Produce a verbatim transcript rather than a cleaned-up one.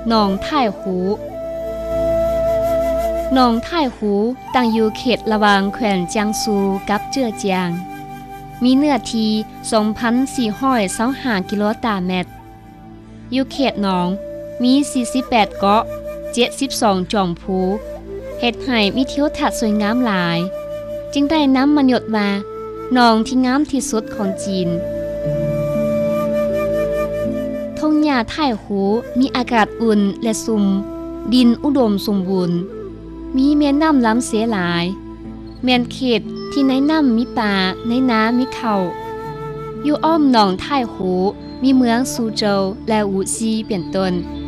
หนองท่ายหูหนองท่ายหูตั้งอยู่เขตระหว่างแขวงจิยางซูกับเจื้อเจียงมีเนื้อที่ สองพันสี่ร้อยยี่สิบห้า กิโลตารเมตรอยู่เขตหนองมีสี่สิบแปดเกาะเจ็ดสิบสองจอมภูเฮ็ดให้มีทิวทัศน์สวยงามหลายจึงได้นำมันยดมาหนองที่งามที่สุดของจีนทุ่งหญ้าท่ายหูมีอากาศอุ่นและสุ่มดินอุดมสมบูรณ์มีแม่น้ำล้ำเสียหลายแม่นเขตที่ในน้ำมีป่าในน้ำมีเขาอยู่อ้อมหนองท่ายหูมีเมืองซูโจวและอูซีเป็นต้น